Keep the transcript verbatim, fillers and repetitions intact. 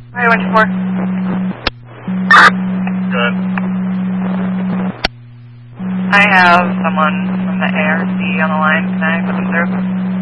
Hi, one two four. Good. I have someone from the A R C on the line. Can I put them through?